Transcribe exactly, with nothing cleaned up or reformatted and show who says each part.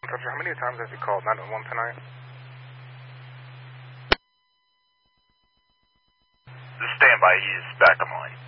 Speaker 1: Roger, how many times has he called nine one one tonight?
Speaker 2: Just stand by, he's back on line.